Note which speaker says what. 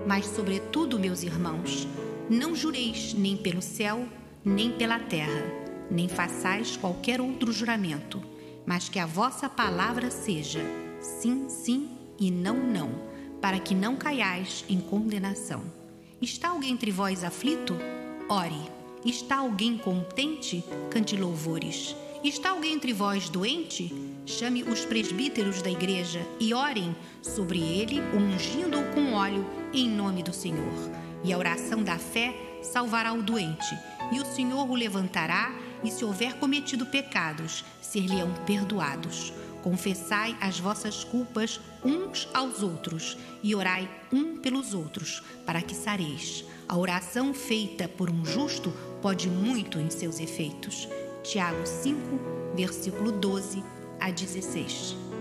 Speaker 1: Mas, sobretudo, meus irmãos, não jureis nem pelo céu, nem pela terra, nem façais qualquer outro juramento, mas que a vossa palavra seja sim, sim e não, não, para que não caiais em condenação. Está alguém entre vós aflito? Ore. Está alguém contente? Cante louvores. Está alguém entre vós doente? Chame os presbíteros da igreja e orem sobre ele, ungindo-o com óleo em nome do Senhor. E a oração da fé salvará o doente, e o Senhor o levantará, e se houver cometido pecados, ser-lhe-ão perdoados. Confessai as vossas culpas uns aos outros, e orai um pelos outros, para que sareis. A oração feita por um justo pode muito em seus efeitos. Tiago 5, versículo 12 a 16.